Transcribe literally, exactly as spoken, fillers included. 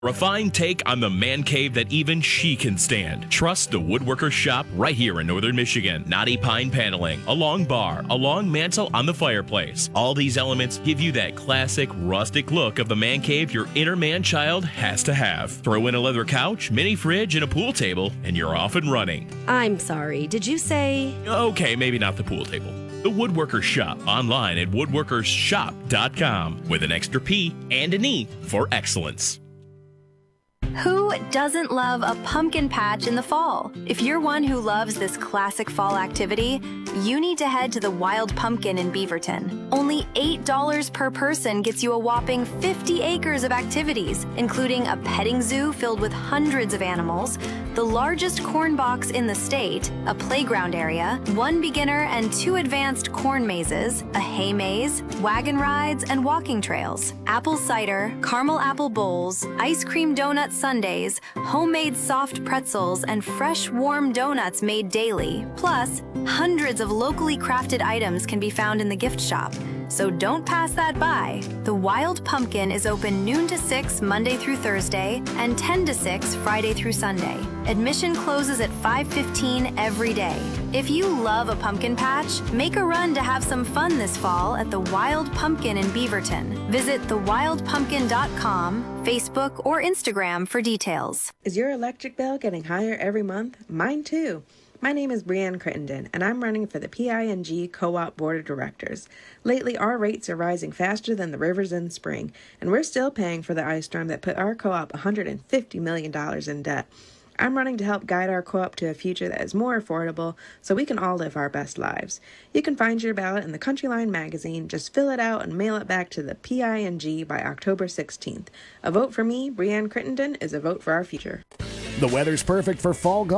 Refined take on the man cave that even she can stand. Trust the Woodworker's Shop right here in northern Michigan. Knotty pine paneling, a long bar, a long mantle on the fireplace. All these elements give you that classic rustic look of the man cave your inner man child has to have. Throw in a leather couch, mini fridge, and a pool table, and you're off and running. I'm sorry, did you say? Okay, maybe not the pool table. The Woodworker's Shop, online at woodworkers shop dot com, with an extra P and an E for excellence. Who doesn't love a pumpkin patch in the fall? If you're one who loves this classic fall activity, you need to head to the Wild Pumpkin in Beaverton. Only eight dollars per person gets you a whopping fifty acres of activities, including a petting zoo filled with hundreds of animals, the largest corn box in the state, a playground area, one beginner and two advanced corn mazes, a hay maze, wagon rides, and walking trails, apple cider, caramel apple bowls, ice cream donut sundaes, homemade soft pretzels, and fresh warm donuts made daily. Plus, hundreds of locally crafted items can be found in the gift shop. So don't pass that by. The Wild Pumpkin is open noon to six Monday through Thursday and ten to six Friday through Sunday. Admission closes at five fifteen every day. If you love a pumpkin patch, make a run to have some fun this fall at the Wild Pumpkin in Beaverton. Visit the wild pumpkin dot com, Facebook, or Instagram for details. Is your electric bill getting higher every month? Mine too. My name is Brianne Crittenden, and I'm running for the P I N G Co-op Board of Directors. Lately, our rates are rising faster than the rivers in spring, and we're still paying for the ice storm that put our co-op one hundred fifty million dollars in debt. I'm running to help guide our co-op to a future that is more affordable so we can all live our best lives. You can find your ballot in the Countryline magazine. Just fill it out and mail it back to the P I N G by October sixteenth. A vote for me, Brianne Crittenden, is a vote for our future. The weather's perfect for fall golf.